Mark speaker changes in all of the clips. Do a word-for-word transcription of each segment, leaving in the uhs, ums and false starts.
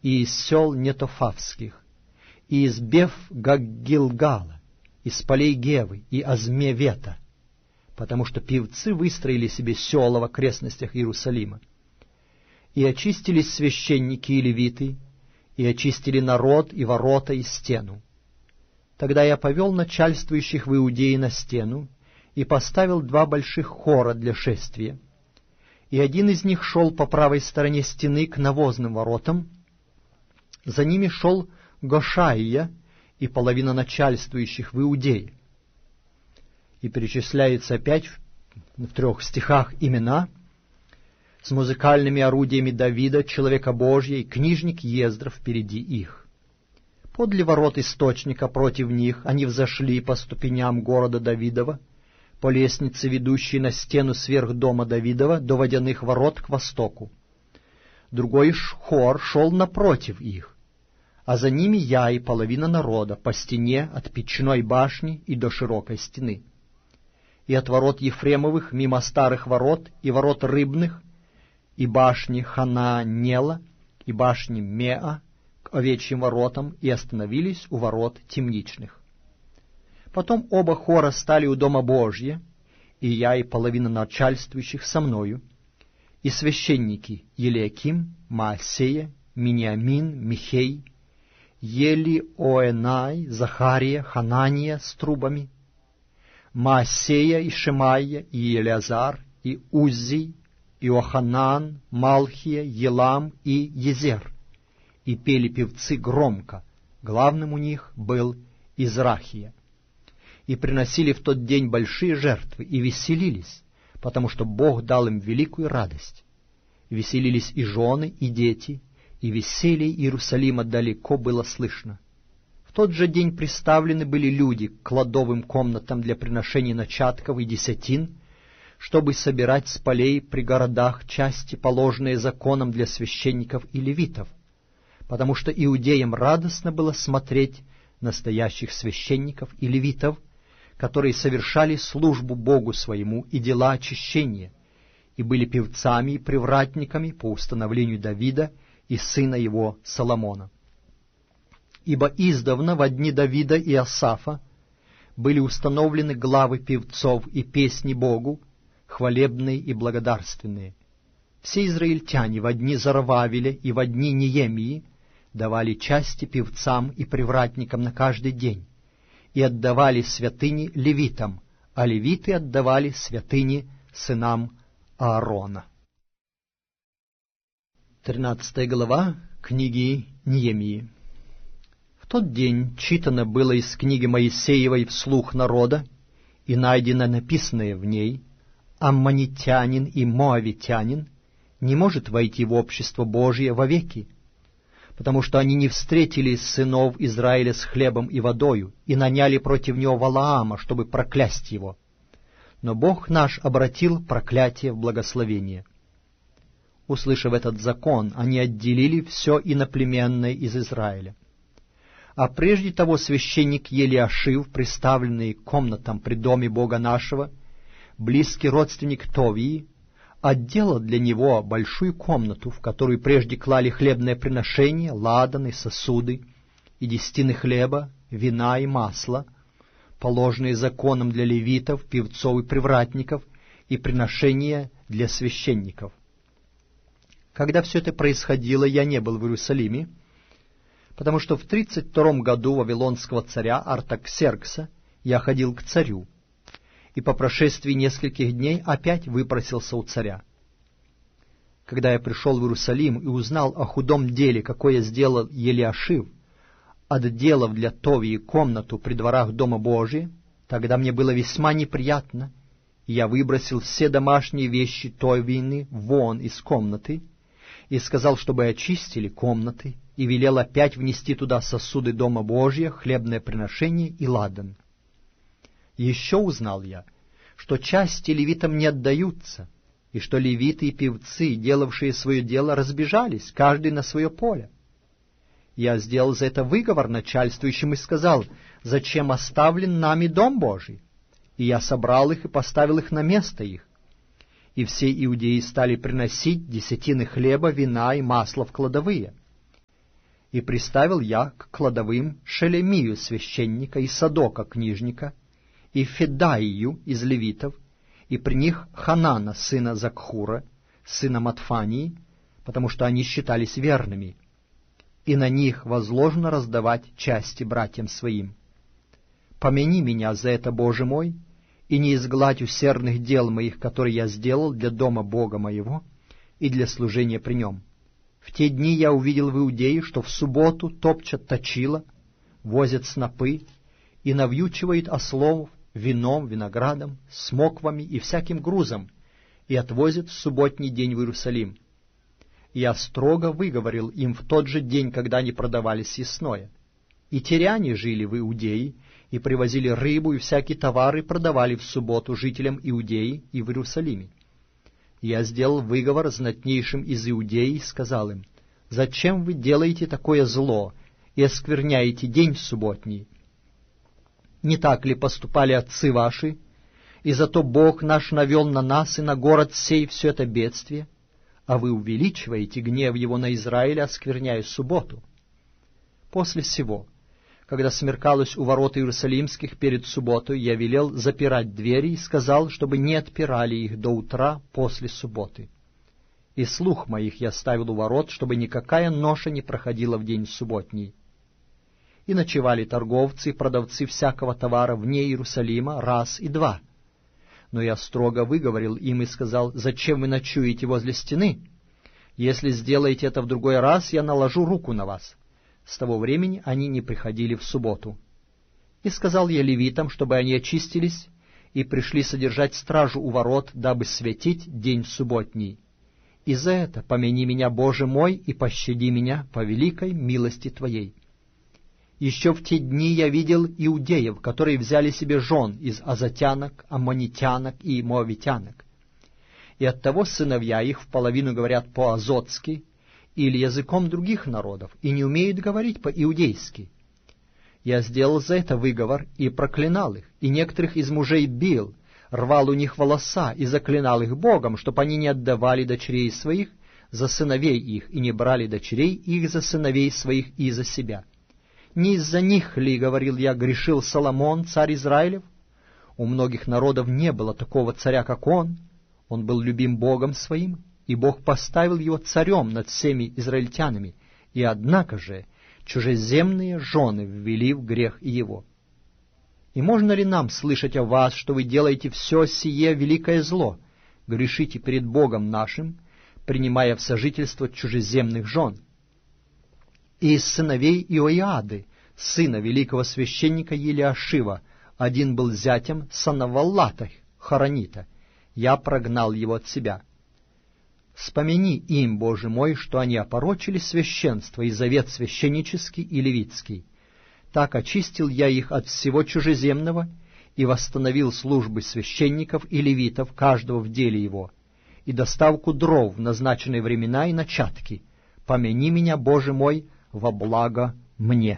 Speaker 1: и из сел Нетофавских, и из Беф-Гаггилгала, из полей Гевы и Азмевета, потому что певцы выстроили себе села в окрестностях Иерусалима. И очистились священники и левиты, и очистили народ и ворота и стену. Тогда я повел начальствующих в Иудее на стену и поставил два больших хора для шествия. И один из них шел по правой стороне стены к навозным воротам, за ними шел Гошаия и половина начальствующих в Иудее. И перечисляется опять в, в трех стихах имена с музыкальными орудиями Давида, человека Божия, и книжник Ездров впереди их. Подле ворот источника против них они взошли по ступеням города Давидова, по лестнице, ведущей на стену сверх дома Давидова, до водяных ворот к востоку. Другой хор шел напротив их, а за ними я и половина народа по стене от печной башни и до широкой стены. И от ворот Ефремовых мимо старых ворот и ворот рыбных, и башни Хананела, и башни Меа к овечьим воротам, и остановились у ворот темничных. Потом оба хора стали у дома Божия, и я и половина начальствующих со мною, и священники Елиаким, Маасея, Миниамин, Михей, Елиоэнай, Захария, Ханания с трубами, Маасея и Шемайя, и Елиазар, и Уззий, Иоханан, Малхия, Елам и Езер. И пели певцы громко, главным у них был Израхия. И приносили в тот день большие жертвы, и веселились, потому что Бог дал им великую радость. И веселились и жены, и дети, и веселье Иерусалима далеко было слышно. В тот же день приставлены были люди к кладовым комнатам для приношения начатков и десятин, чтобы собирать с полей при городах части, положенные законом для священников и левитов, потому что иудеям радостно было смотреть настоящих священников и левитов, которые совершали службу Богу своему и дела очищения, и были певцами и привратниками по установлению Давида и сына его Соломона. Ибо издавна во дни Давида и Асафа были установлены главы певцов и песни Богу, хвалебные и благодарственные. Все израильтяне во дни Зарававеля и во дни Неемии давали части певцам и привратникам на каждый день, и отдавали святыни левитам, а левиты отдавали святыни сынам Аарона. Тринадцатая глава книги Неемии. В тот день читано было из книги Моисеевой вслух народа, и найдено написанное в ней: «Аммонитянин и моавитянин не может войти в общество Божие вовеки, потому что они не встретили сынов Израиля с хлебом и водою, и наняли против него Валаама, чтобы проклясть его. Но Бог наш обратил проклятие в благословение». Услышав этот закон, они отделили все иноплеменное из Израиля. А прежде того священник Елиашив, приставленный к комнатам при доме Бога нашего, близкий родственник Товии, отделал для него большую комнату, в которую прежде клали хлебное приношение, ладаны, сосуды, и десятины хлеба, вина и масла, положенные законом для левитов, певцов и привратников, и приношения для священников. Когда все это происходило, я не был в Иерусалиме, потому что в тридцать втором году вавилонского царя Артаксеркса я ходил к царю, и по прошествии нескольких дней опять выпросился у царя. Когда я пришел в Иерусалим и узнал о худом деле, какое сделал Елиашив, отделав для Товии комнату при дворах Дома Божия, тогда мне было весьма неприятно, и я выбросил все домашние вещи Товиины вон из комнаты, и сказал, чтобы очистили комнаты, и велел опять внести туда сосуды Дома Божия, хлебное приношение и ладан. Еще узнал я, что части левитам не отдаются, и что левиты и певцы, делавшие свое дело, разбежались, каждый на свое поле. Я сделал за это выговор начальствующим и сказал: «Зачем оставлен нами Дом Божий?» И я собрал их и поставил их на место их. И все иудеи стали приносить десятины хлеба, вина и масла в кладовые. И приставил я к кладовым Шелемию священника и Садока книжника, и Федаию из левитов, и при них Ханана сына Закхура, сына Матфании, потому что они считались верными, и на них возложено раздавать части братьям своим. Помяни меня за это, Боже мой, и не изгладь усердных дел моих, которые я сделал для дома Бога моего и для служения при нем. В те дни я увидел в Иудее, что в субботу топчат точила, возят снопы и навьючивают ослов вином, виноградом, смоквами и всяким грузом, и отвозят в субботний день в Иерусалим. Я строго выговорил им в тот же день, когда они продавали съестное. И тиряне жили в Иудее, и привозили рыбу и всякие товары, и продавали в субботу жителям Иудеи и в Иерусалиме. Я сделал выговор знатнейшим из Иудеи и сказал им: «Зачем вы делаете такое зло и оскверняете день субботний? Не так ли поступали отцы ваши, и зато Бог наш навел на нас и на город сей все это бедствие, а вы увеличиваете гнев его на Израиль, оскверняя субботу?» После сего, когда смеркалось у ворот Иерусалимских перед субботой, я велел запирать двери и сказал, чтобы не отпирали их до утра после субботы. И слух моих я ставил у ворот, чтобы никакая ноша не проходила в день субботний. И ночевали торговцы и продавцы всякого товара вне Иерусалима раз и два. Но я строго выговорил им и сказал: «Зачем вы ночуете возле стены? Если сделаете это в другой раз, я наложу руку на вас». С того времени они не приходили в субботу. И сказал я левитам, чтобы они очистились и пришли содержать стражу у ворот, дабы светить день субботний. И за это помяни меня, Боже мой, и пощади меня по великой милости Твоей. Еще в те дни я видел иудеев, которые взяли себе жен из азотянок, аммонитянок и моавитянок. И оттого сыновья их в половину говорят по-азотски или языком других народов, и не умеют говорить по-иудейски. Я сделал за это выговор и проклинал их, и некоторых из мужей бил, рвал у них волоса и заклинал их Богом, чтоб они не отдавали дочерей своих за сыновей их, и не брали дочерей их за сыновей своих и за себя. Не из-за них ли, говорил я, грешил Соломон, царь Израилев? У многих народов не было такого царя, как он. Он был любим Богом своим, и Бог поставил его царем над всеми израильтянами, и однако же чужеземные жены ввели в грех его. И можно ли нам слышать о вас, что вы делаете все сие великое зло, грешите перед Богом нашим, принимая в сожительство чужеземных жен? И из сыновей Иоиады, сына великого священника Елиашива, один был зятем Санаваллата Хоронита, я прогнал его от себя. Вспомини им, Боже мой, что они опорочили священство и завет священнический и левитский. Так очистил я их от всего чужеземного и восстановил службы священников и левитов, каждого в деле его, и доставку дров в назначенные времена и начатки. Помяни меня, Боже мой, во благо мне.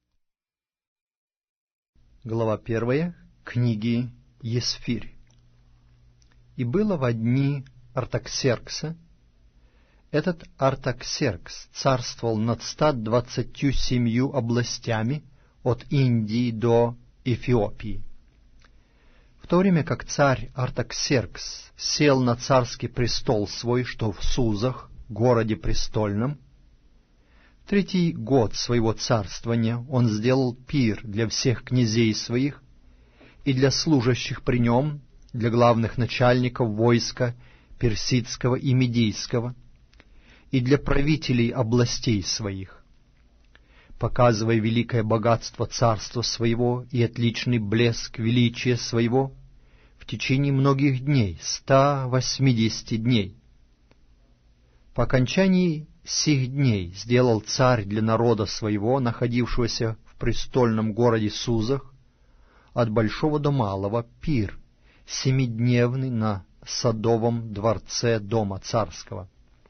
Speaker 1: Глава первая. Книги Есфирь. И было во дни Артаксеркса. Этот Артаксеркс царствовал над ста двадцатью семью областями от Индии до Эфиопии. В то время как царь Артаксеркс сел на царский престол свой, что в Сузах, городе престольном, третий год своего царствования он сделал пир для всех князей своих и для служащих при нем, для главных начальников войска персидского и медийского, и для правителей областей своих, показывая великое богатство царства своего и отличный блеск величия своего в течение многих дней, ста восьмидесяти дней. По окончании сих дней сделал царь для народа своего, находившегося в престольном городе Сузах, от большого до малого, пир семидневный на садовом дворце дома царского.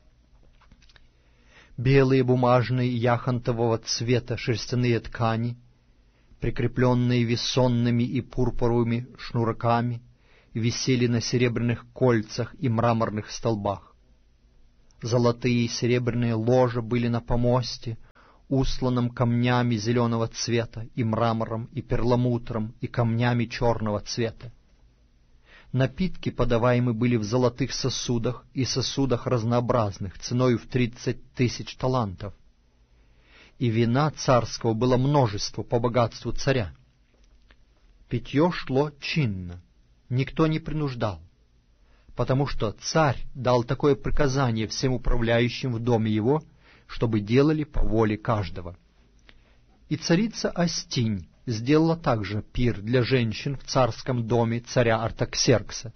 Speaker 1: Белые бумажные яхонтового цвета шерстяные ткани, прикрепленные весонными и пурпуровыми шнурками, висели на серебряных кольцах и мраморных столбах. Золотые и серебряные ложа были на помосте устланном камнями зеленого цвета, и мрамором, и перламутром, и камнями черного цвета. Напитки подаваемы были в золотых сосудах и сосудах разнообразных, ценою в тридцать тысяч талантов. И вина царского было множество по богатству царя. Питье шло чинно, никто не принуждал, потому что царь дал такое приказание всем управляющим в доме его, чтобы делали по воле каждого. И царица Астинь сделала также пир для женщин в царском доме царя Артаксеркса.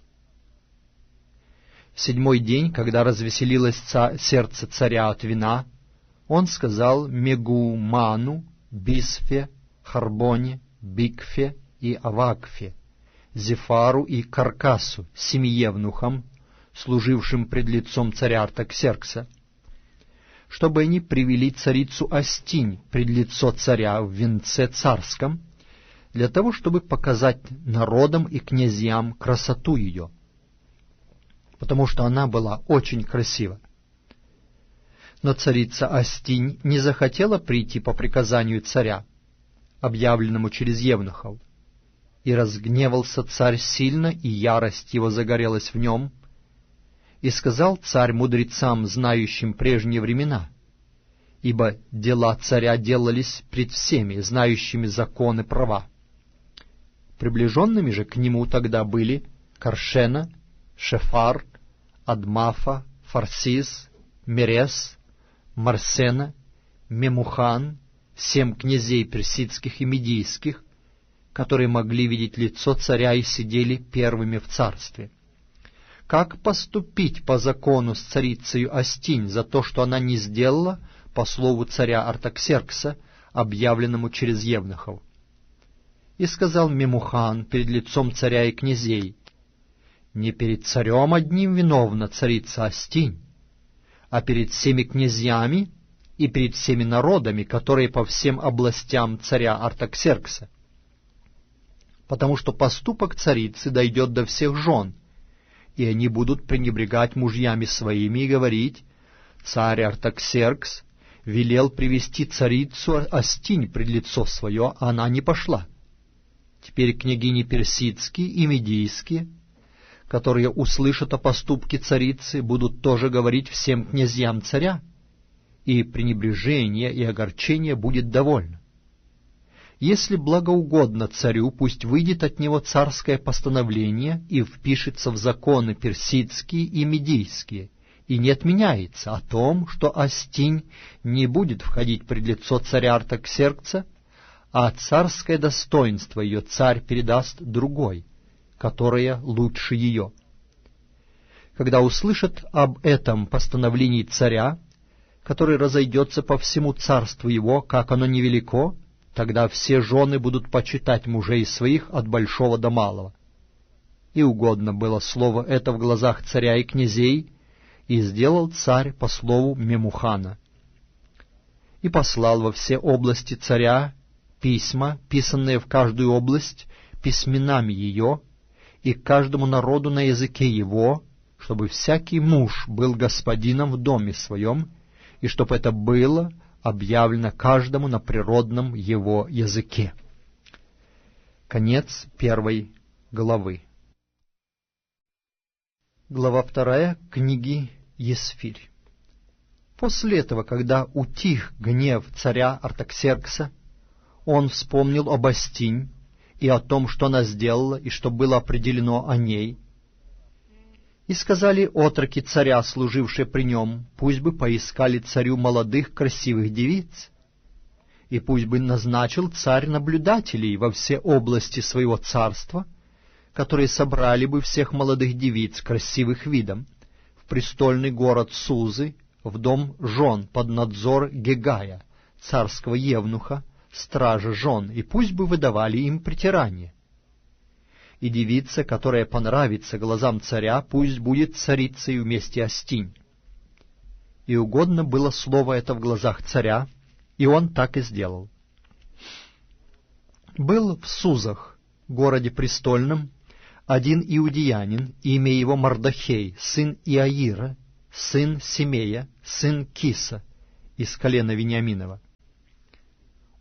Speaker 1: В седьмой день, когда развеселилось ца- сердце царя от вина, он сказал Мегуману, Бисфе, Харбоне, Бикфе и Авакфе, Зефару и Каркасу, семи евнухам, служившим пред лицом царя Артаксеркса, чтобы они привели царицу Астинь пред лицо царя в венце царском, для того, чтобы показать народам и князьям красоту ее, потому что она была очень красива. Но царица Астинь не захотела прийти по приказанию царя, объявленному через евнухов, и разгневался царь сильно, и ярость его загорелась в нем. И сказал царь мудрецам, знающим прежние времена, ибо дела царя делались пред всеми, знающими законы права. Приближенными же к нему тогда были Каршена, Шефар, Адмафа, Фарсис, Мерес, Марсена, Мемухан, семь князей персидских и медийских, которые могли видеть лицо царя и сидели первыми в царстве. Как поступить по закону с царицею Астинь за то, что она не сделала по слову царя Артаксеркса, объявленному через евнухов? И сказал Мемухан перед лицом царя и князей: «Не перед царем одним виновна царица Астинь, а перед всеми князьями и перед всеми народами, которые по всем областям царя Артаксеркса. Потому что поступок царицы дойдет до всех жен, и они будут пренебрегать мужьями своими и говорить: царь Артаксеркс велел привести царицу Астинь пред лицо свое, а она не пошла. Теперь княгини персидские и медийские, которые услышат о поступке царицы, будут тоже говорить всем князьям царя, и пренебрежение и огорчение будет довольно. Если благоугодно царю, пусть выйдет от него царское постановление и впишется в законы персидские и медийские, и не отменяется о том, что Астинь не будет входить пред лицо царя Артаксеркса, а царское достоинство ее царь передаст другой, которая лучше ее. Когда услышат об этом постановлении царя, который разойдется по всему царству его, как оно невелико, тогда все жены будут почитать мужей своих от большого до малого. И угодно было слово это в глазах царя и князей, и сделал царь по слову Мемухана. И послал во все области царя письма, писанные в каждую область письменами ее, и к каждому народу на языке его, чтобы всякий муж был господином в доме своем, и чтобы это было объявлено каждому на природном его языке. Конец первой главы. Глава вторая книги Есфирь. После этого, когда утих гнев царя Артаксеркса, он вспомнил об Астинь и о том, что она сделала, и что было определено о ней. И сказали отроки царя, служившие при нем, пусть бы поискали царю молодых красивых девиц, и пусть бы назначил царь наблюдателей во все области своего царства, которые собрали бы всех молодых девиц красивых видом в престольный город Сузы, в дом жен под надзор Гегая, царского евнуха, стража жен, и пусть бы выдавали им притирание. И девица, которая понравится глазам царя, пусть будет царицей вместе Астинь. И угодно было слово это в глазах царя, и он так и сделал. Был в Сузах, городе престольном, один иудеянин, имя его Мардохей, сын Иаира, сын Семея, сын Киса, из колена Вениаминова.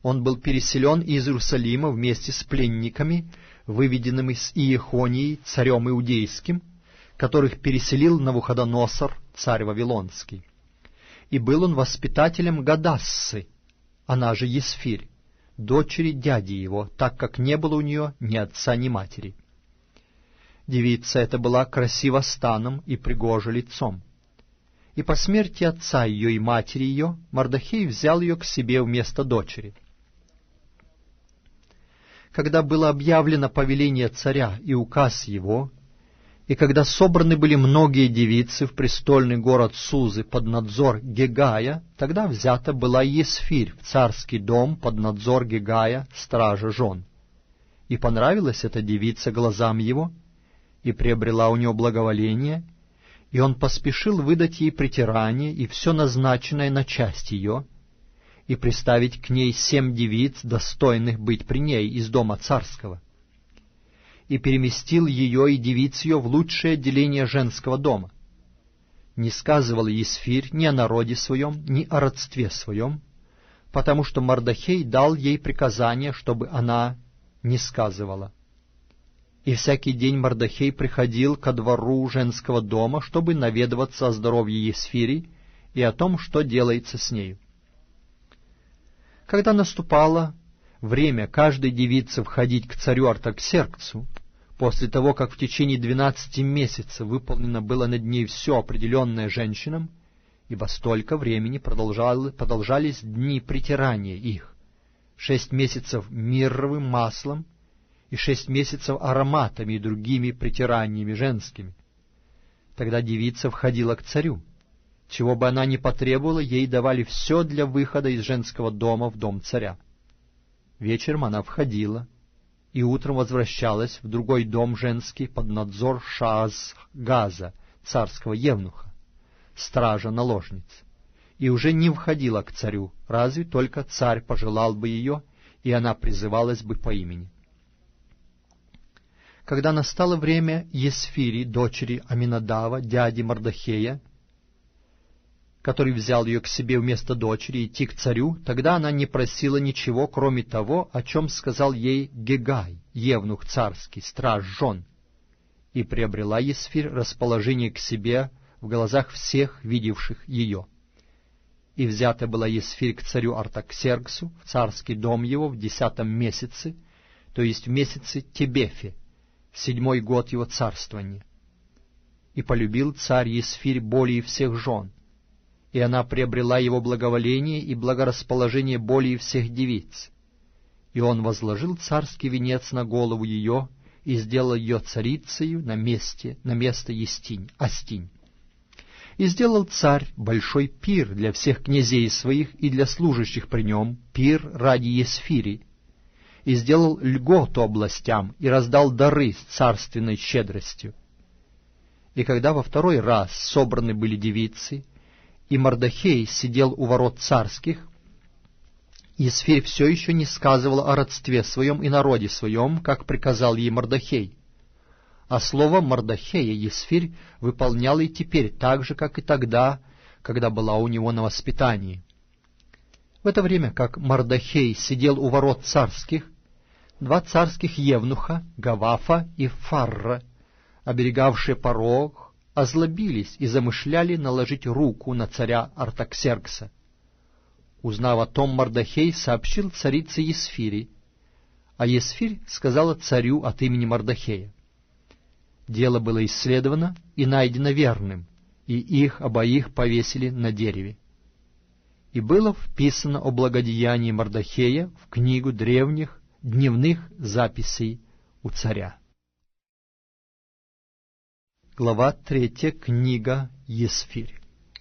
Speaker 1: он был переселен из Иерусалима вместе с пленниками, выведенными с Иехонией, царем иудейским, которых переселил Навуходоносор, царь Вавилонский. И был он воспитателем Гадассы, она же Есфирь, дочери дяди его, так как не было у нее ни отца, ни матери. Девица эта была красива станом и пригожа лицом. И по смерти отца ее и матери ее Мардохей взял ее к себе вместо дочери. Когда было объявлено повеление царя и указ его, и когда собраны были многие девицы в престольный город Сузы под надзор Гегая, тогда взята была Есфирь в царский дом под надзор Гегая, стража жен. И понравилась эта девица глазам его, и приобрела у него благоволение, и он поспешил выдать ей притирание и все назначенное на часть ее, и приставить к ней семь девиц, достойных быть при ней из дома царского, и переместил ее и девиц ее в лучшее отделение женского дома. Не сказывала Есфирь ни о народе своем, ни о родстве своем, потому что Мардохей дал ей приказание, чтобы она не сказывала. И всякий день Мардохей приходил ко двору женского дома, чтобы наведываться о здоровье Есфири и о том, что делается с нею. Когда наступало время каждой девицы входить к царю Артаксерксу, после того, как в течение двенадцати месяцев выполнено было над ней все определенное женщинам, ибо столько времени продолжались дни притирания их, шесть месяцев мирровым маслом и шесть месяцев ароматами и другими притираниями женскими, тогда девица входила к царю. Чего бы она ни потребовала, ей давали все для выхода из женского дома в дом царя. Вечером она входила, и утром возвращалась в другой дом женский под надзор Шааз-Газа, царского евнуха, стража наложниц, и уже не входила к царю, разве только царь пожелал бы ее, и она призывалась бы по имени. Когда настало время Есфири, дочери Аминадава, дяди Мардохея, который взял ее к себе вместо дочери, идти к царю, тогда она не просила ничего, кроме того, о чем сказал ей Гегай, евнух царский, страж жен, и приобрела Есфирь расположение к себе в глазах всех, видевших ее. И взята была Есфирь к царю Артаксерксу в царский дом его в десятом месяце, то есть в месяце Тебефе, седьмой год его царствования. И полюбил царь Есфирь более всех жен, и она приобрела его благоволение и благорасположение более всех девиц. И он возложил царский венец на голову ее и сделал ее царицею на месте, на место Естинь, Астинь. И сделал царь большой пир для всех князей своих и для служащих при нем, пир ради Есфири, и сделал льготу областям и раздал дары с царственной щедростью. И когда во второй раз собраны были девицы, и Мардохей сидел у ворот царских, Есфирь все еще не сказывала о родстве своем и народе своем, как приказал ей Мардохей. А слово Мардохея Есфирь выполняла и теперь так же, как и тогда, когда была у него на воспитании. В это время, как Мардохей сидел у ворот царских, два царских евнуха, Гавафа и Фарра, оберегавшие порог, озлобились и замышляли наложить руку на царя Артаксеркса. Узнав о том, Мардохей сообщил царице Есфири, а Есфирь сказала царю от имени Мардохея. Дело было исследовано и найдено верным, и их обоих повесили на дереве. И было вписано о благодеянии Мардохея в книгу древних дневных записей у царя. Глава третья. Книга Есфирь.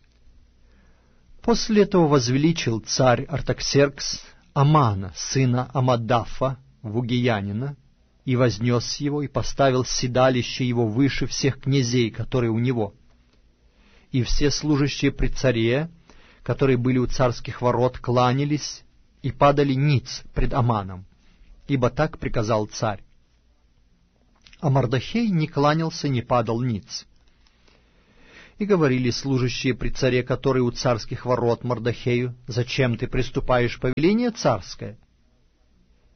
Speaker 1: После этого возвеличил царь Артаксеркс Амана, сына Амадафа, вугиянина, и вознес его, и поставил седалище его выше всех князей, которые у него. И все служащие при царе, которые были у царских ворот, кланялись и падали ниц пред Аманом, ибо так приказал царь. А Мардохей не кланялся, не падал ниц. И говорили служащие при царе, которые у царских ворот, Мардохею: «Зачем ты приступаешь повеление царское?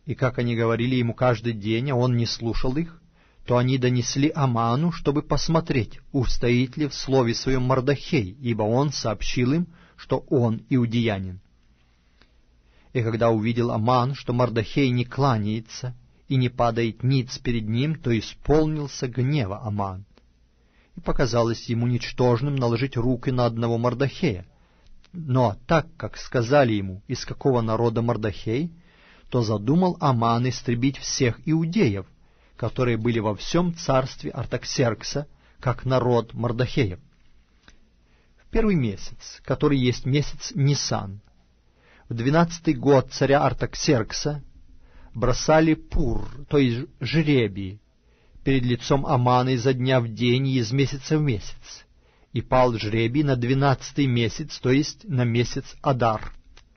Speaker 1: И как они говорили ему каждый день, а он не слушал их, то они донесли Аману, чтобы посмотреть, устоит ли в слове своем Мардохей, ибо он сообщил им, что он иудеянин. И когда увидел Аман, что Мардохей не кланяется и не падает ниц перед ним, то исполнился гнева Аман. И показалось ему ничтожным наложить руки на одного Мардохея. Но так как сказали ему, из какого народа Мардохей, то задумал Аман истребить всех иудеев, которые были во всем царстве Артаксеркса, как народ Мардохеев. В первый месяц, который есть месяц Нисан, в двенадцатый год царя Артаксеркса, бросали пур, то есть жребий, перед лицом Амана изо дня в день и из месяца в месяц, и пал жребий на двенадцатый месяц, то есть на месяц Адар.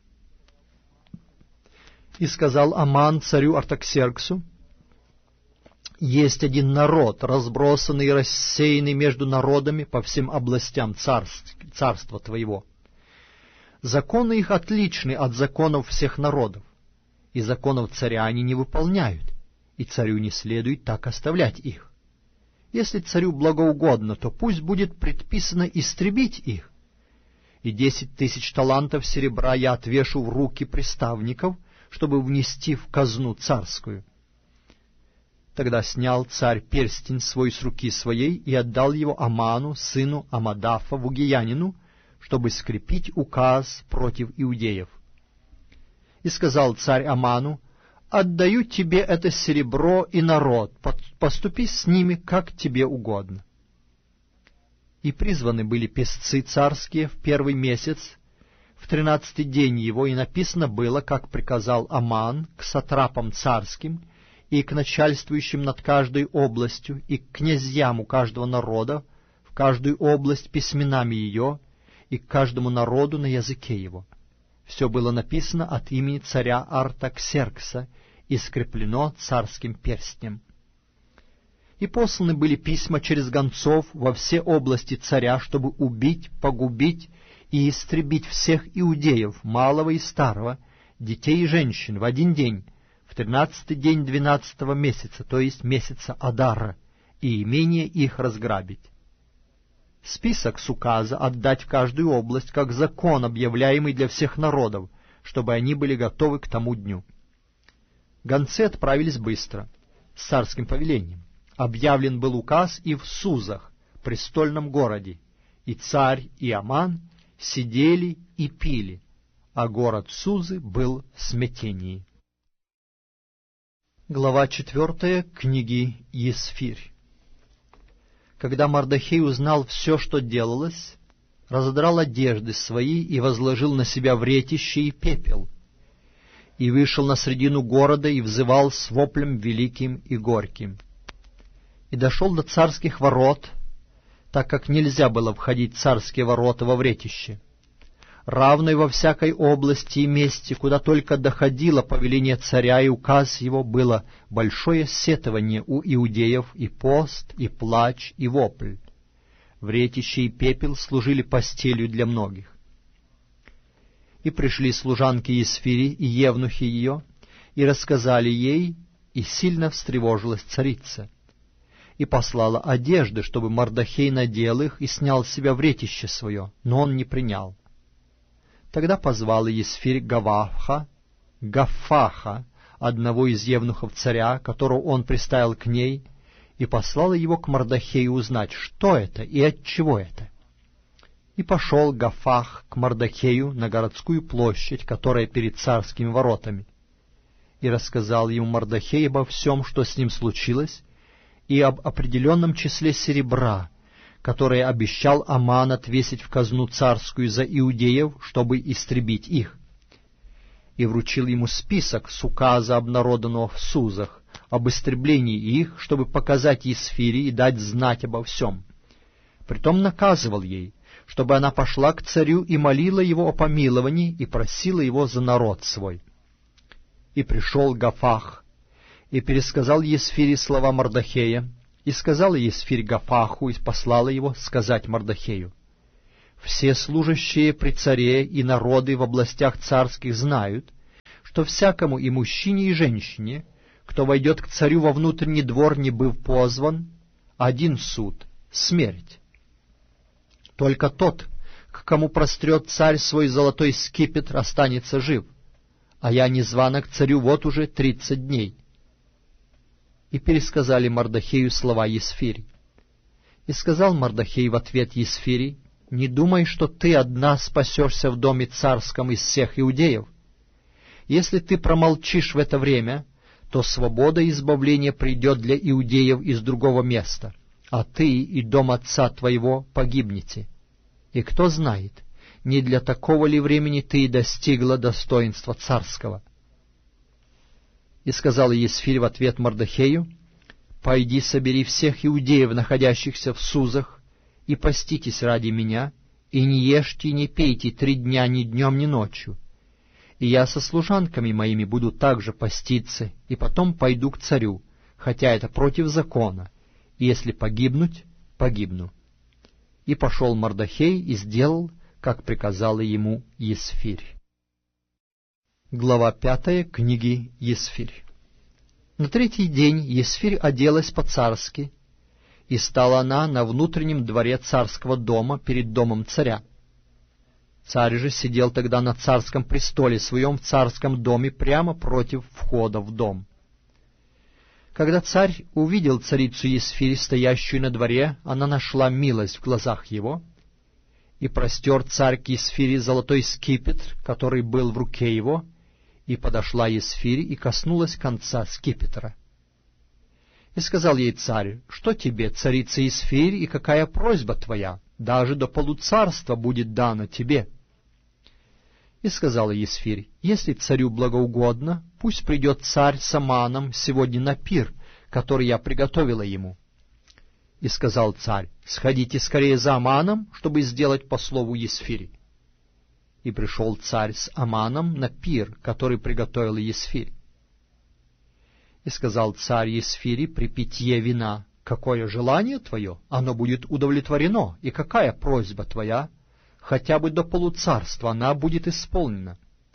Speaker 1: И сказал Аман царю Артаксерксу: «Есть один народ, разбросанный и рассеянный между народами по всем областям царств, царства твоего. Законы их отличны от законов всех народов, и законов царя они не выполняют, и царю не следует так оставлять их. Если царю благоугодно, то пусть будет предписано истребить их, и десять тысяч талантов серебра я отвешу в руки приставников, чтобы внести в казну царскую». Тогда снял царь перстень свой с руки своей и отдал его Аману, сыну Амадафа, вугиянину, чтобы скрепить указ против иудеев. И сказал царь Аману: «Отдаю тебе это серебро и народ, поступи с ними, как тебе угодно». И призваны были песцы царские в первый месяц, в тринадцатый день его, и написано было, как приказал Аман, к сатрапам царским, и к начальствующим над каждой областью, и к князьям у каждого народа, в каждую область письменами ее, и к каждому народу на языке его. Все было написано от имени царя Артаксеркса и скреплено царским перстнем. И посланы были письма через гонцов во все области царя, чтобы убить, погубить и истребить всех иудеев, малого и старого, детей и женщин, в один день, в тринадцатый день двенадцатого месяца, то есть месяца Адара, и имение их разграбить. Список с указа отдать в каждую область, как закон, объявляемый для всех народов, чтобы они были готовы к тому дню. Гонцы отправились быстро, с царским повелением. Объявлен был указ и в Сузах, престольном городе, и царь и Аман сидели и пили, а город Сузы был в смятении. Глава четвертая книги Есфирь. Когда Мардохей узнал все, что делалось, разодрал одежды свои и возложил на себя вретище и пепел, и вышел на средину города и взывал с воплем великим и горьким. И дошел до царских ворот, так как нельзя было входить в царские ворота во вретище, равно и во всякой области и месте, куда только доходило повеление царя и указ его, было большое сетование у иудеев, и пост, и плач, и вопль. Вретище и пепел служили постелью для многих. И пришли служанки Есфири и евнухи ее, и рассказали ей, и сильно встревожилась царица. И послала одежды, чтобы Мардохей надел их и снял с себя вретище свое, но он не принял. Тогда позвала Есфирь Гаваха, Гафаха, одного из евнухов царя, которого он приставил к ней, и послала его к Мардохею узнать, что это и отчего это. И пошел Гафах к Мардохею на городскую площадь, которая перед царскими воротами, и рассказал ему Мардохей обо всем, что с ним случилось, и об определенном числе серебра, которое обещал Аман отвесить в казну царскую за иудеев, чтобы истребить их. И вручил ему список с указа, обнародованного в Сузах, об истреблении их, чтобы показать Есфире и дать знать обо всем. Притом наказывал ей, чтобы она пошла к царю и молила его о помиловании и просила его за народ свой. И пришел Гафах, и пересказал Есфире слова Мардохея, и сказала Есфирь Гафаху, и послала его сказать Мардохею: «Все служащие при царе и народы в областях царских знают, что всякому и мужчине, и женщине, кто войдет к царю во внутренний двор, не быв позван, один суд — смерть. Только тот, к кому прострет царь свой золотой скипетр, останется жив, а я незвана к царю вот уже тридцать дней». И пересказали Мардохею слова Есфири. И сказал Мардохей в ответ Есфири: «Не думай, что ты одна спасешься в доме царском из всех иудеев. Если ты промолчишь в это время, то свобода и избавление придет для иудеев из другого места, а ты и дом отца твоего погибнете. И кто знает, не для такого ли времени ты и достигла достоинства царского?» И сказала Есфирь в ответ Мардохею: «Пойди, собери всех иудеев, находящихся в Сузах, и поститесь ради меня, и не ешьте и не пейте три дня ни днем, ни ночью. И я со служанками моими буду также поститься, и потом пойду к царю, хотя это против закона, и если погибнуть, погибну». И пошел Мардохей и сделал, как приказала ему Есфирь. Глава пятая книги Есфирь. На третий день Есфирь оделась по-царски, и стала она на внутреннем дворе царского дома перед домом царя. Царь же сидел тогда на царском престоле своем в царском доме прямо против входа в дом. Когда царь увидел царицу Есфирь, стоящую на дворе, она нашла милость в глазах его, и простер царь к Есфири золотой скипетр, который был в руке его, и подошла Есфирь и коснулась конца скипетра. И сказал ей царь: «Что тебе, царица Есфирь, и какая просьба твоя? Даже до полуцарства будет дано тебе». И сказала Есфирь: «Если царю благоугодно, пусть придет царь с Аманом сегодня на пир, который я приготовила ему». И сказал царь: «Сходите скорее за Аманом, чтобы сделать по слову Есфири». И пришел царь с Аманом на пир, который приготовила Есфирь. И сказал царь Есфири при питье вина: «Какое желание твое, оно будет удовлетворено, и какая просьба твоя, хотя бы до полуцарства, она будет исполнена».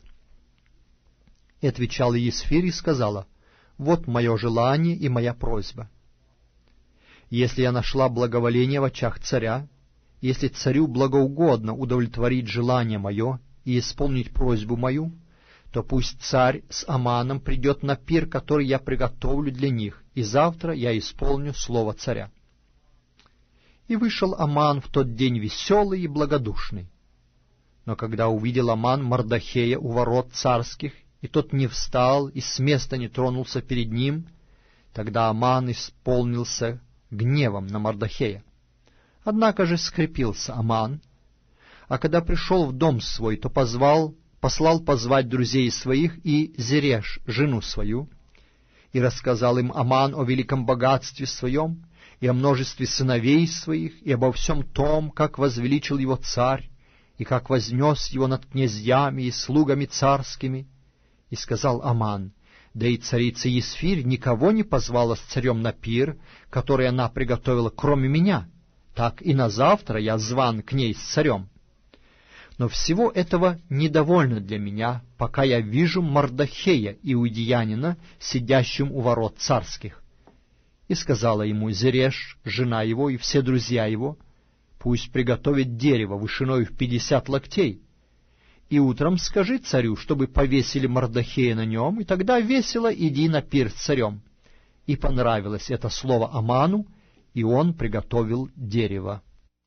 Speaker 1: И отвечала Есфирь и сказала: «Вот мое желание и моя просьба. Если я нашла благоволение в очах царя, если царю благоугодно удовлетворить желание мое и исполнить просьбу мою, то пусть царь с Аманом придет на пир, который я приготовлю для них, и завтра я исполню слово царя». И вышел Аман в тот день веселый и благодушный. Но когда увидел Аман Мардохея у ворот царских, и тот не встал и с места не тронулся перед ним, тогда Аман исполнился гневом на Мардохея. Однако же скрепился Аман, а когда пришел в дом свой, то позвал, послал позвать друзей своих и Зереш, жену свою, и рассказал им Аман о великом богатстве своем, и о множестве сыновей своих, и обо всем том, как возвеличил его царь, и как вознес его над князьями и слугами царскими. И сказал Аман: «Да и царица Есфирь никого не позвала с царем на пир, который она приготовила, кроме меня. Так и на завтра я зван к ней с царем. Но всего этого недовольно для меня, пока я вижу Мардохея, иудеянина, сидящим у ворот царских». И сказала ему Зереш, жена его, и все друзья его: «Пусть приготовит дерево вышиной в пятьдесят локтей, и утром скажи царю, чтобы повесили Мардохея на нем, и тогда весело иди на пир с царем». И понравилось это слово Аману, и он приготовил дерево.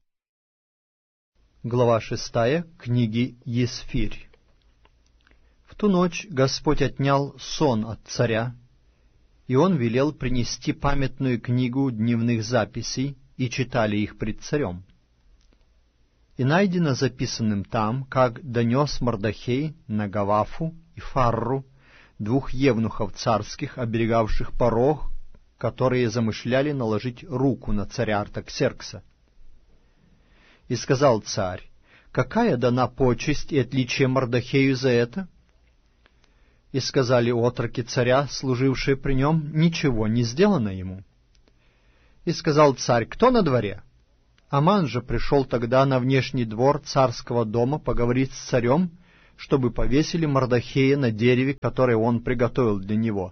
Speaker 1: Глава шестая книги Есфирь. В ту ночь Господь отнял сон от царя, и он велел принести памятную книгу дневных записей, и читали их пред царем. И найдено записанным там, как донес Мардохей на Гавафу и Фарру, двух евнухов царских, оберегавших порог, которые замышляли наложить руку на царя Артаксеркса. И сказал царь: «Какая дана почесть и отличие Мардохею за это?» И сказали отроки царя, служившие при нем: «Ничего не сделано ему». И сказал царь: «Кто на дворе?» Аман же пришел тогда на внешний двор царского дома поговорить с царем, чтобы повесили Мордохея на дереве, которое он приготовил для него.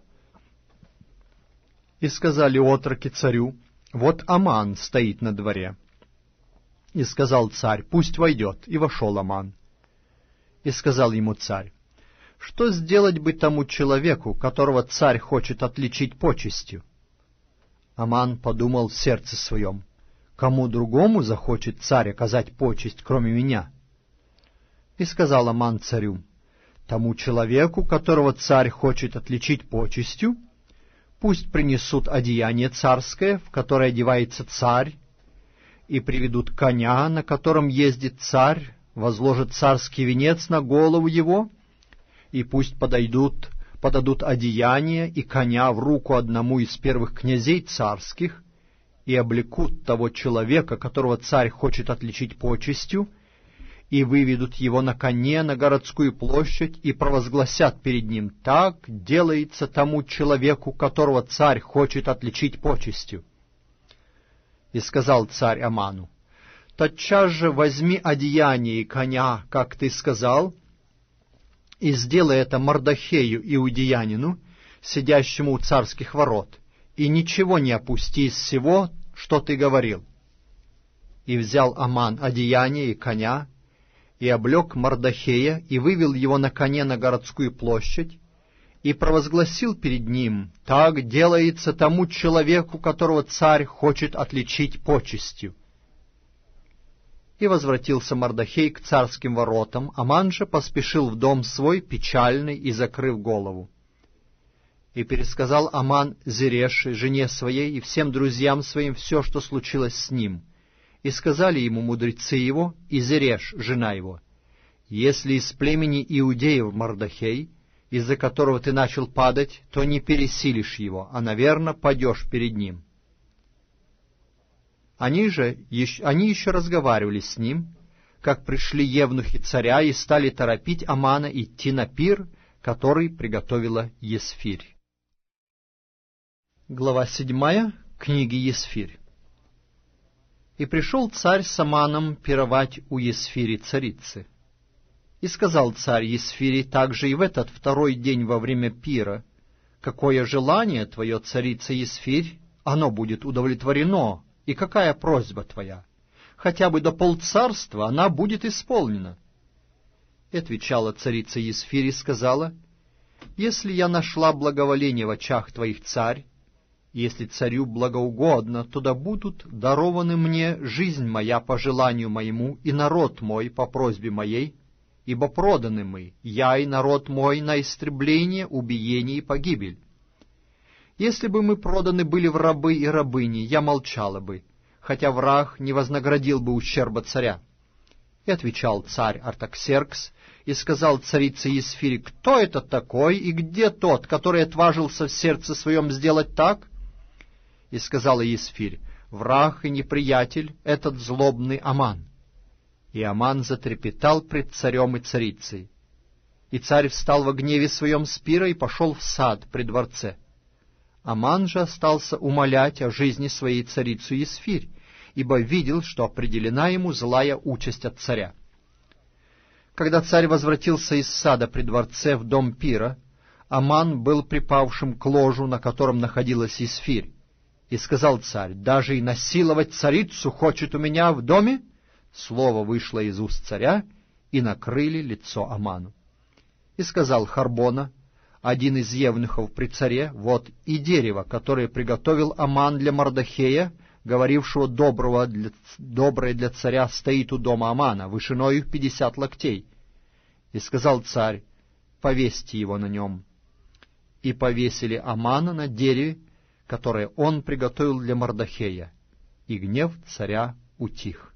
Speaker 1: И сказали отроки царю: «Вот Аман стоит на дворе». И сказал царь: «Пусть войдет». И вошел Аман. И сказал ему царь: «Что сделать бы тому человеку, которого царь хочет отличить почестью?» Аман подумал в сердце своем: «Кому другому захочет царь оказать почесть, кроме меня?» И сказал Аман царю: «Тому человеку, которого царь хочет отличить почестью, пусть принесут одеяние царское, в которое одевается царь, и приведут коня, на котором ездит царь, возложат царский венец на голову его, и пусть подойдут, подадут одеяние и коня в руку одному из первых князей царских, и облекут того человека, которого царь хочет отличить почестью, и выведут его на коне на городскую площадь, и провозгласят перед ним: так делается тому человеку, которого царь хочет отличить почестью». И сказал царь Аману: «Тотчас же возьми одеяние и коня, как ты сказал, и сделай это Мордохею иудеянину, сидящему у царских ворот, и ничего не опусти из всего, что ты говорил». И взял Аман одеяние и коня, и облег Мордохея, и вывел его на коне на городскую площадь, и провозгласил перед ним: так делается тому человеку, которого царь хочет отличить почестью. И возвратился Мордохей к царским воротам, Аман же поспешил в дом свой, печальный и закрыв голову. И пересказал Аман Зереше, жене своей, и всем друзьям своим все, что случилось с ним. И сказали ему мудрецы его и Зереш, жена его: «Если из племени иудеев Мордохей, из-за которого ты начал падать, то не пересилишь его, а, наверно, падешь перед ним». Они же, они еще разговаривали с ним, как пришли евнухи царя и стали торопить Амана идти на пир, который приготовила Есфирь. Глава седьмая книги Есфирь. И пришел царь с Аманом пировать у Есфири царицы. И сказал царь Есфири также и в этот второй день во время пира: «Какое желание твое, царица Есфирь, оно будет удовлетворено, и какая просьба твоя? Хотя бы до полцарства она будет исполнена». И отвечала царица Есфирь и сказала: «Если я нашла благоволение в очах твоих, царь, если царю благоугодно, то да будут дарованы мне жизнь моя по желанию моему и народ мой по просьбе моей, ибо проданы мы, я и народ мой, на истребление, убиение и погибель. Если бы мы проданы были в рабы и рабыни, я молчала бы, хотя враг не вознаградил бы ущерба царя». И отвечал царь Артаксеркс и сказал царице Есфири: «Кто это такой, и где тот, который отважился в сердце своем сделать так?» И сказала Есфирь: «Враг и неприятель — этот злобный Аман». И Аман затрепетал пред царем и царицей. И царь встал во гневе своем с пира и пошел в сад при дворце. Аман же остался умолять о жизни своей царицу Есфирь, ибо видел, что определена ему злая участь от царя. Когда царь возвратился из сада при дворце в дом пира, Аман был припавшим к ложу, на котором находилась Есфирь. И сказал царь: «Даже и насиловать царицу хочет у меня в доме?» Слово вышло из уст царя, и накрыли лицо Аману. И сказал Харбона, один из евнухов при царе: «Вот и дерево, которое приготовил Аман для Мордохея, говорившего доброго для, доброе для царя, стоит у дома Амана, вышиною в пятьдесят локтей». И сказал царь: «Повесьте его на нем». И повесили Амана на дереве, которое он приготовил для Мордохея, и гнев царя утих.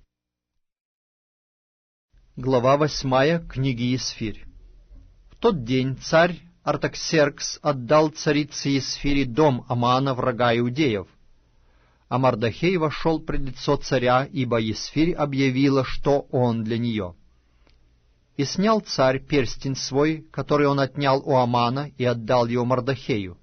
Speaker 1: Глава восьмая книги Есфирь. В тот день царь Артаксеркс отдал царице Есфири дом Амана, врага иудеев. А Мордохей вошел пред лицо царя, ибо Есфирь объявила, что он для нее. И снял царь перстень свой, который он отнял у Амана, и отдал его Мордохею.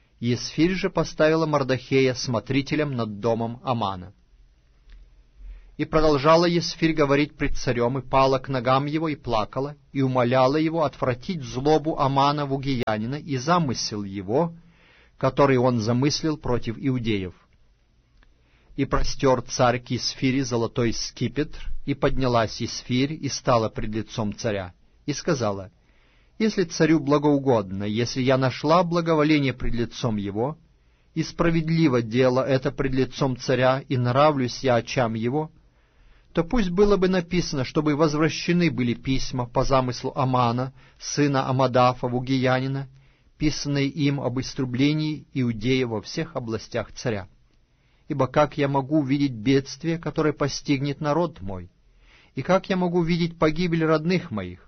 Speaker 1: Есфирь же поставила Мордохея смотрителем над домом Амана. И продолжала Есфирь говорить пред царем, и пала к ногам его, и плакала, и умоляла его отвратить злобу Амана вугиянина и замысел его, который он замыслил против иудеев. И простер царь к Есфире золотой скипетр, и поднялась Есфирь, и стала пред лицом царя, и сказала: «Если царю благоугодно, если я нашла благоволение пред лицом его, и справедливо дело это пред лицом царя, и нравлюсь я очам его, то пусть было бы написано, чтобы возвращены были письма по замыслу Амана, сына Амадафа вугиянина, писанные им об истреблении иудеев во всех областях царя. Ибо как я могу видеть бедствие, которое постигнет народ мой? И как я могу видеть погибель родных моих?»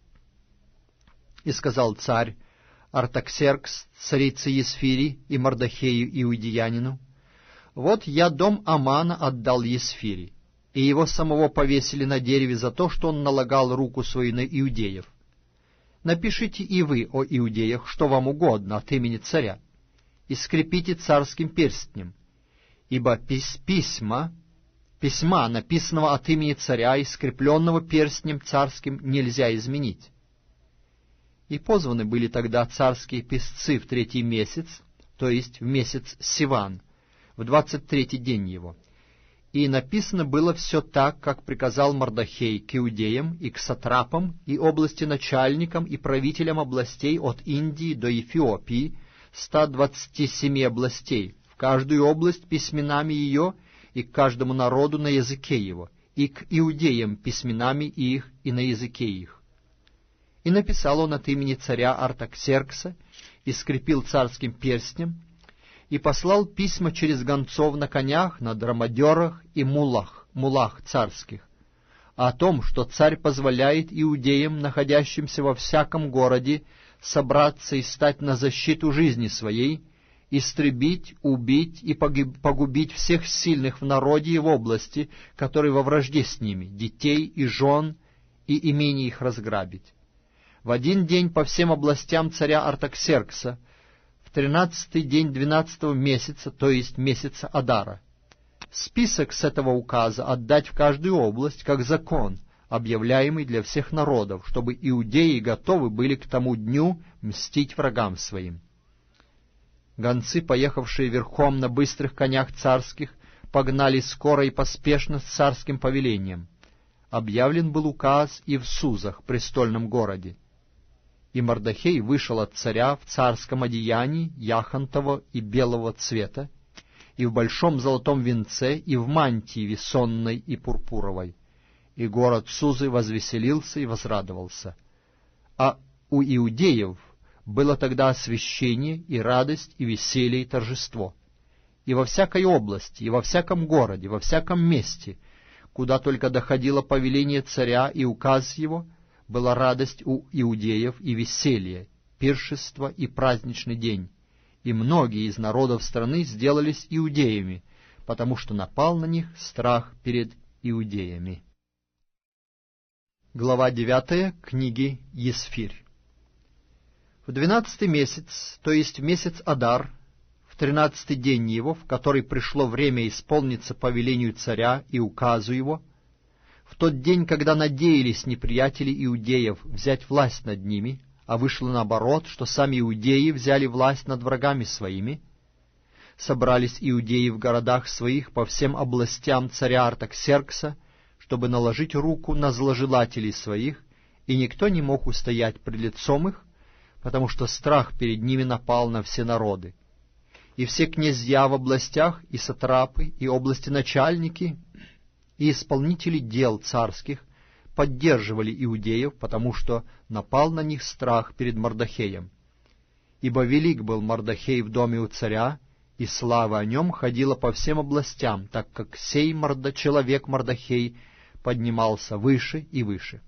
Speaker 1: И сказал царь Артаксеркс, царице Есфири и Мардохею иудеянину: «Вот я дом Амана отдал Есфири, и его самого повесили на дереве за то, что он налагал руку свою на иудеев. Напишите и вы, о иудеях, что вам угодно от имени царя, и скрепите царским перстнем, ибо пис письма, письма, написанного от имени царя и скрепленного перстнем царским, нельзя изменить». И позваны были тогда царские писцы в третий месяц, то есть в месяц Сиван, в двадцать третий день его. И написано было все так, как приказал Мардохей к иудеям и к сатрапам и области начальникам и правителям областей от Индии до Эфиопии, ста двадцати семи областей, в каждую область письменами ее и к каждому народу на языке его, и к иудеям письменами их и на языке их. И написал он от имени царя Артаксеркса, и скрепил царским перстнем, и послал письма через гонцов на конях, на драмадерах и мулах, мулах царских, о том, что царь позволяет иудеям, находящимся во всяком городе, собраться и стать на защиту жизни своей, истребить, убить и погубить всех сильных в народе и в области, которые во вражде с ними, детей и жен, и имение их разграбить. В один день по всем областям царя Артаксеркса, в тринадцатый день двенадцатого месяца, то есть месяца Адара. Список с этого указа отдать в каждую область, как закон, объявляемый для всех народов, чтобы иудеи готовы были к тому дню мстить врагам своим. Гонцы, поехавшие верхом на быстрых конях царских, погнали скоро и поспешно с царским повелением. Объявлен был указ и в Сузах, престольном городе. И Мардохей вышел от царя в царском одеянии яхонтового и белого цвета, и в большом золотом венце, и в мантии весонной и пурпуровой. И город Сузы возвеселился и возрадовался. А у иудеев было тогда освящение, и радость, и веселье, и торжество. И во всякой области, и во всяком городе, во всяком месте, куда только доходило повеление царя и указ его, была радость у иудеев и веселье, пиршество и праздничный день, и многие из народов страны сделались иудеями, потому что напал на них страх перед иудеями. Глава девятая книги Есфирь. В двенадцатый месяц, то есть в месяц Адар, в тринадцатый день его, в который пришло время исполниться повелению царя и указу его, в тот день, когда надеялись неприятели иудеев взять власть над ними, а вышло наоборот, что сами иудеи взяли власть над врагами своими, собрались иудеи в городах своих по всем областям царя Артаксеркса, чтобы наложить руку на зложелателей своих, и никто не мог устоять пред лицом их, потому что страх перед ними напал на все народы. И все князья в областях, и сатрапы, и области начальники, и исполнители дел царских поддерживали иудеев, потому что напал на них страх перед Мардохеем. Ибо велик был Мардохей в доме у царя, и слава о нем ходила по всем областям, так как сей Мордо, человек Мардохей поднимался выше и выше.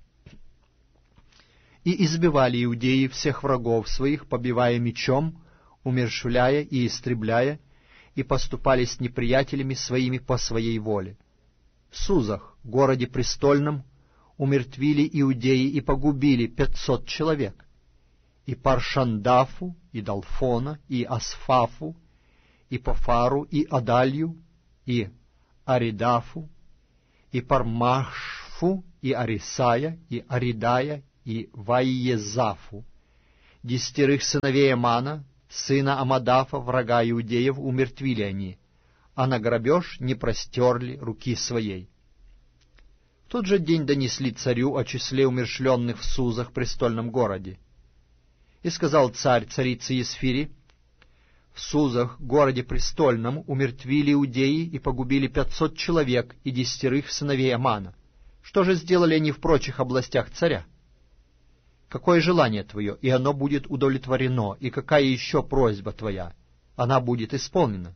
Speaker 1: И избивали иудеи всех врагов своих, побивая мечом, умерщвляя и истребляя, и поступали с неприятелями своими по своей воле. В Сузах, городе престольном, умертвили иудеи и погубили пятьсот человек. И Паршандафу, и Далфона, и Асфафу, и Пофару, и Адалью, и Аридафу, и Пармашфу, и Арисая, и Аридая, и Ваиезафу. Десятерых сыновей Амана, сына Амадафа, врага иудеев, умертвили они, а на грабеж не простерли руки своей. В тот же день донесли царю о числе умерщвленных в Сузах, престольном городе. И сказал царь царице Есфири: в Сузах, городе престольном, умертвили иудеи и погубили пятьсот человек и десятерых сыновей Амана. Что же сделали они в прочих областях царя? Какое желание твое, и оно будет удовлетворено, и какая еще просьба твоя, она будет исполнена.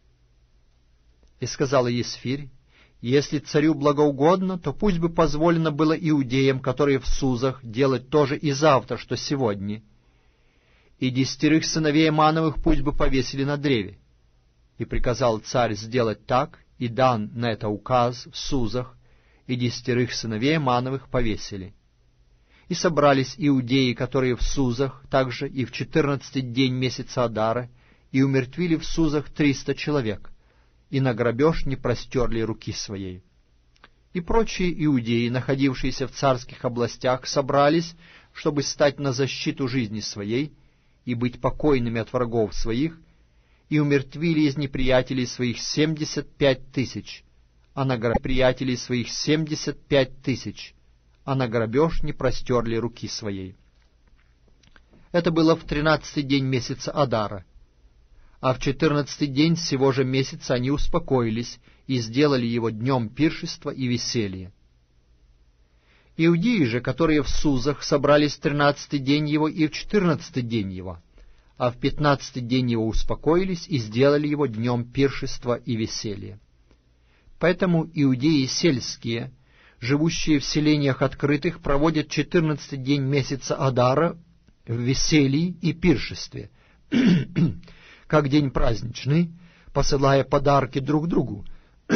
Speaker 1: И сказала Есфирь: если царю благоугодно, то пусть бы позволено было иудеям, которые в Сузах, делать то же и завтра, что сегодня, и десятерых сыновей Амановых пусть бы повесили на древе. И приказал царь сделать так, и дан на это указ в Сузах, и десятерых сыновей Амановых повесили. И собрались иудеи, которые в Сузах, также и в четырнадцатый день месяца Адара, и умертвили в Сузах триста человек, и на грабеж не простерли руки своей. И прочие иудеи, находившиеся в царских областях, собрались, чтобы стать на защиту жизни своей и быть покойными от врагов своих, и умертвили из неприятелей своих семьдесят пять тысяч, а на грабеж приятелей своих семьдесят пять тысяч, а на грабеж не простерли руки своей. Это было в тринадцатый день месяца Адара. А в четырнадцатый день сего же месяца они успокоились и сделали его днем пиршества и веселья. Иудеи же, которые в Сузах, собрались в тринадцатый день его и в четырнадцатый день его, а в пятнадцатый день его успокоились и сделали его днем пиршества и веселья. Поэтому иудеи сельские, живущие в селениях открытых, проводят четырнадцатый день месяца Адара в веселье и пиршестве, как день праздничный, посылая подарки друг другу.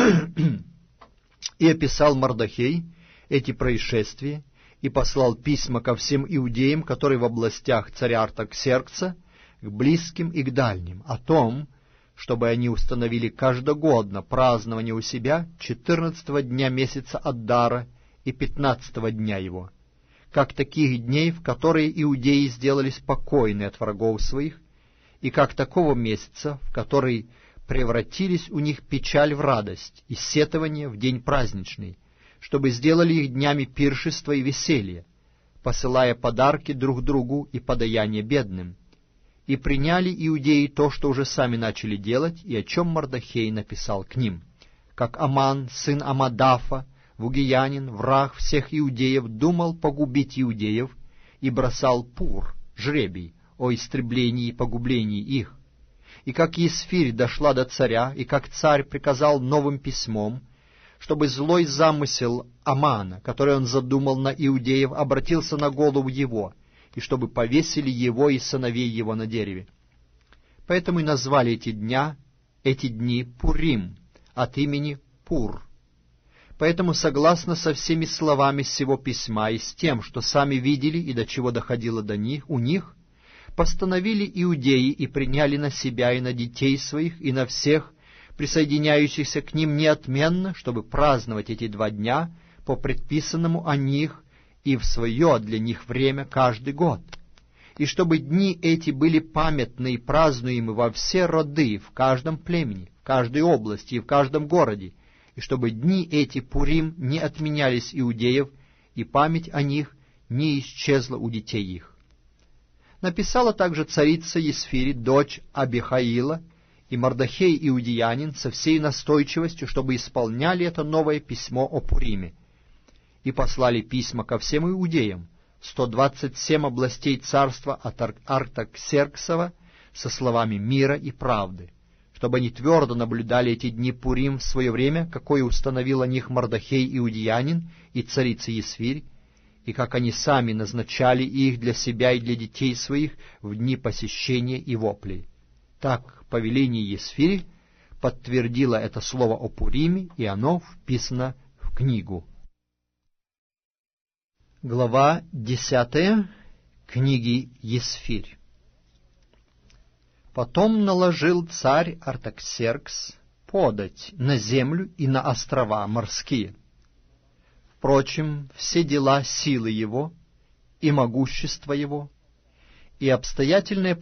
Speaker 1: И описал Мардохей эти происшествия, и послал письма ко всем иудеям, которые в областях царя Артаксеркса, к близким и к дальним, о том, чтобы они установили каждогодно празднование у себя четырнадцатого дня месяца Аддара и пятнадцатого дня его, как таких дней, в которые иудеи сделались покойны от врагов своих, и как такого месяца, в который превратились у них печаль в радость и сетование в день праздничный, чтобы сделали их днями пиршества и веселья, посылая подарки друг другу и подаяние бедным. И приняли иудеи то, что уже сами начали делать, и о чем Мардохей написал к ним, как Аман, сын Амадафа, вугиянин, враг всех иудеев, думал погубить иудеев и бросал пур, жребий, о истреблении и погублении их. И как Есфирь дошла до царя, и как царь приказал новым письмом, чтобы злой замысел Амана, который он задумал на иудеев, обратился на голову его, и чтобы повесили его и сыновей его на дереве. Поэтому и назвали эти дня, эти дни Пурим, от имени Пур. Поэтому, согласно со всеми словами сего письма и с тем, что сами видели и до чего доходило до них, у них, постановили иудеи и приняли на себя и на детей своих, и на всех, присоединяющихся к ним неотменно, чтобы праздновать эти два дня по предписанному о них и в свое для них время каждый год, и чтобы дни эти были памятны и празднуемы во все роды, в каждом племени, в каждой области и в каждом городе, и чтобы дни эти Пурим не отменялись иудеев, и память о них не исчезла у детей их. Написала также царица Есфири, дочь Абихаила, и Мардохей иудеянин со всей настойчивостью, чтобы исполняли это новое письмо о Пуриме. И послали письма ко всем иудеям, сто двадцать семь областей царства от Артаксерксова, со словами мира и правды, чтобы они твердо наблюдали эти дни Пурим в свое время, какое установил о них Мардохей иудеянин и царица Есфирь, и как они сами назначали их для себя и для детей своих в дни посещения и воплей. Так повеление Есфири подтвердило это слово о Пуриме, и оно вписано в книгу. Глава десятая книги Есфирь. Потом наложил царь Артаксеркс подать на землю и на острова морские, Впрочем, все дела силы его и могущества его, и обстоятельное